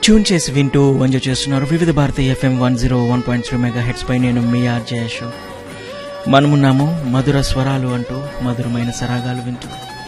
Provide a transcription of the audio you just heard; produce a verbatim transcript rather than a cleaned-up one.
Tune చేసి వింటూ enjoy చేస్తున్నారు వివిధ Bharati FM one zero one point three mega heads పై. నేను మీ ఆర్జే అశోక్. మనమున్నాము మధుర స్వరాలు అంటూ మధురమైన సరాగాలు వింటూ.